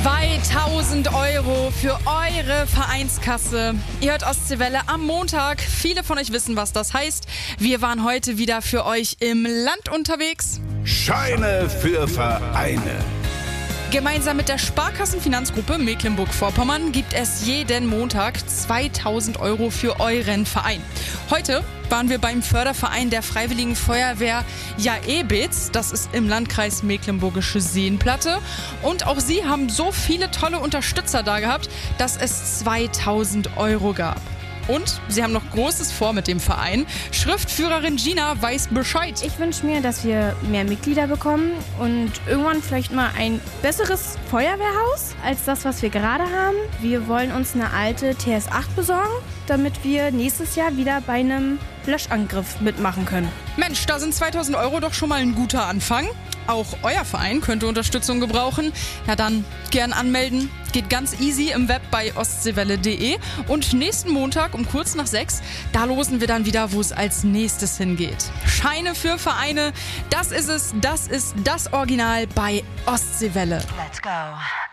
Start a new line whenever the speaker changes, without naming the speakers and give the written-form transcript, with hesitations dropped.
2.000 € für eure Vereinskasse. Ihr hört Ostseewelle am Montag. Viele von euch wissen, was das heißt. Wir waren heute wieder für euch im Land unterwegs.
Scheine für Vereine.
Gemeinsam mit der Sparkassenfinanzgruppe Mecklenburg-Vorpommern gibt es jeden Montag 2.000 € für euren Verein. Heute waren wir beim Förderverein der Freiwilligen Feuerwehr Jaebitz. Das ist im Landkreis Mecklenburgische Seenplatte. Und auch sie haben so viele tolle Unterstützer da gehabt, dass es 2.000 € gab. Und sie haben noch Großes vor mit dem Verein. Schriftführerin Gina weiß Bescheid.
Ich wünsche mir, dass wir mehr Mitglieder bekommen und irgendwann vielleicht mal ein besseres Feuerwehrhaus als das, was wir gerade haben. Wir wollen uns eine alte TS8 besorgen, damit wir nächstes Jahr wieder bei einem Löschangriff mitmachen können.
Mensch, da sind 2.000 € doch schon mal ein guter Anfang. Auch euer Verein könnte Unterstützung gebrauchen. Na dann, gern anmelden. Geht ganz easy im Web bei ostseewelle.de. Und nächsten Montag um kurz nach 6, da losen wir dann wieder, wo es als nächstes hingeht. Scheine für Vereine, das ist es, das ist das Original bei Ostseewelle.
Let's go.